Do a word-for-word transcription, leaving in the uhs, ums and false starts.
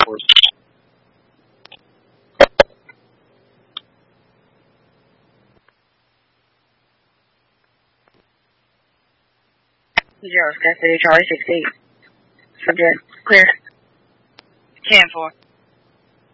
Force. Zero, Sky City, Charlie six eight. Subject, clear. ten four.